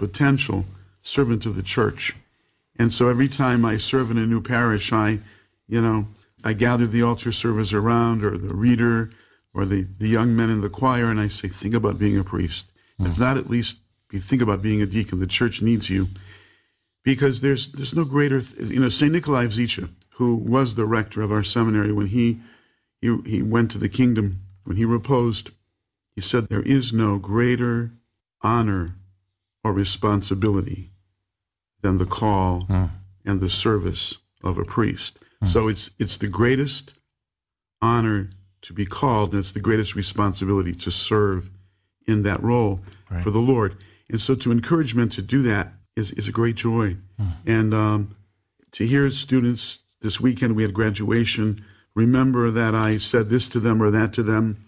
potential servant of the church. And so every time I serve in a new parish, I gather the altar servers around, or the reader, or the young men in the choir, and I say, think about being a priest. If not, at least think about being a deacon. The church needs you. Because there's no greater, St. Nikolai of Zichy, who was the rector of our seminary, when he went to the kingdom, when he reposed, he said, there is no greater honor or responsibility than the call and the service of a priest. So it's the greatest honor to be called, and it's the greatest responsibility to serve in that role for the Lord. And so to encourage men to do that is a great joy. And to hear students, this weekend we had graduation, remember that I said this to them or that to them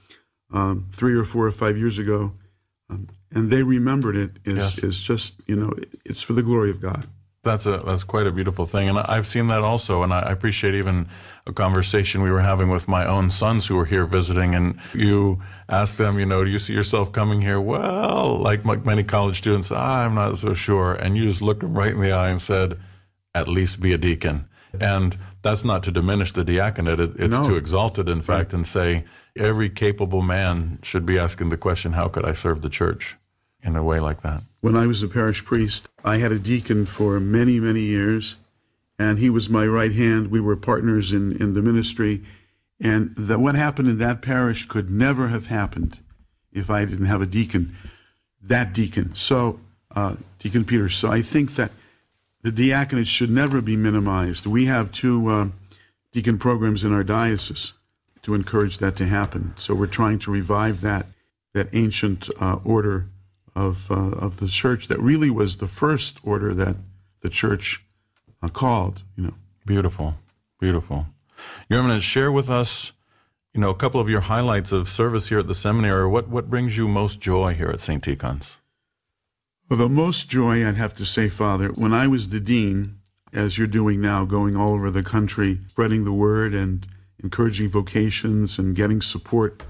3 or 4 or 5 years ago, and they remembered it, is just, it's for the glory of God. That's quite a beautiful thing, and I've seen that also, and I appreciate even a conversation we were having with my own sons who were here visiting, and you asked them, do you see yourself coming here? Well, like many college students, I'm not so sure, and you just looked them right in the eye and said, at least be a deacon. And that's not to diminish the diaconate, it's to exalt it, in fact, and say every capable man should be asking the question, how could I serve the church in a way like that? When I was a parish priest, I had a deacon for many, many years, and he was my right hand. We were partners in the ministry, and what happened in that parish could never have happened if I didn't have a deacon, that deacon. So, Deacon Peter, so I think that the diaconate should never be minimized. We have 2 deacon programs in our diocese to encourage that to happen. So we're trying to revive that ancient order of the church that really was the first order that the church called. Beautiful, beautiful. Your Eminence, share with us, a couple of your highlights of service here at the seminary. What brings you most joy here at St. Tikhon's? Well, the most joy, I'd have to say, Father, when I was the dean, as you're doing now, going all over the country, spreading the word and encouraging vocations and getting support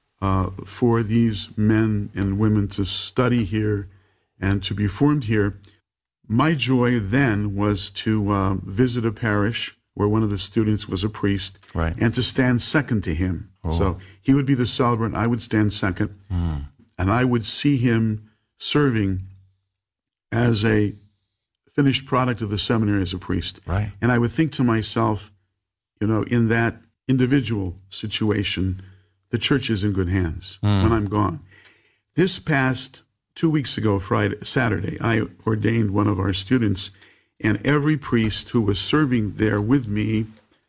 for these men and women to study here and to be formed here. My joy then was to visit a parish where one of the students was a priest, and to stand second to him. So he would be the celebrant, I would stand second, and I would see him serving as a finished product of the seminary as a priest. And I would think to myself, in that individual situation, the church is in good hands when I'm gone. This past 2 weeks ago, Saturday, I ordained one of our students, and every priest who was serving there with me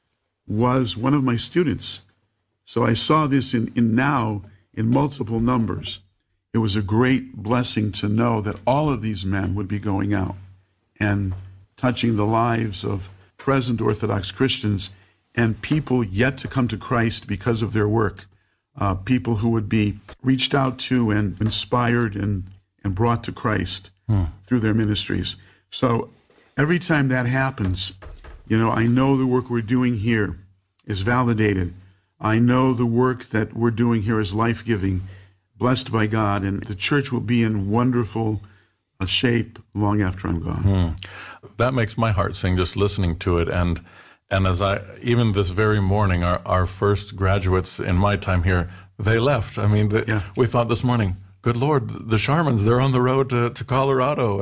was one of my students. So I saw this now in multiple numbers. It was a great blessing to know that all of these men would be going out and touching the lives of present Orthodox Christians and people yet to come to Christ because of their work. People who would be reached out to and inspired and brought to Christ through their ministries. So every time that happens, I know the work we're doing here is validated. I know the work that we're doing here is life-giving, blessed by God, and the church will be in wonderful shape long after I'm gone. That makes my heart sing just listening to it. And as even this very morning, our first graduates in my time here, they left. I mean, we thought this morning, good Lord, the Sharmans, they're on the road to Colorado,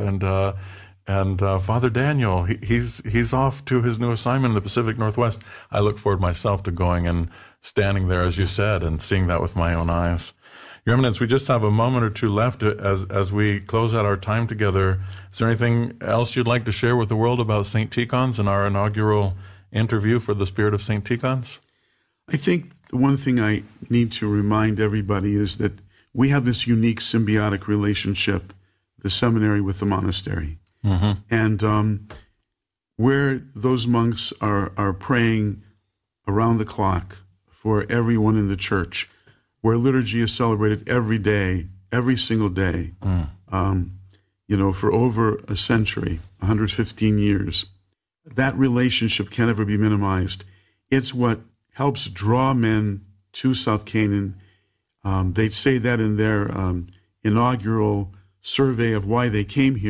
and Father Daniel, he's off to his new assignment in the Pacific Northwest. I look forward myself to going and standing there, as you said, and seeing that with my own eyes. Your Eminence, we just have a moment or two left as we close out our time together. Is there anything else you'd like to share with the world about St. Tikhon's and our inaugural interview for the Spirit of St. Tikhon's? I think the one thing I need to remind everybody is that we have this unique symbiotic relationship, the seminary with the monastery. And where those monks are praying around the clock for everyone in the church, where liturgy is celebrated every day, every single day, for over a century, 115 years. That relationship can never be minimized. It's what helps draw men to South Canaan. They say that in their inaugural survey of why they came here.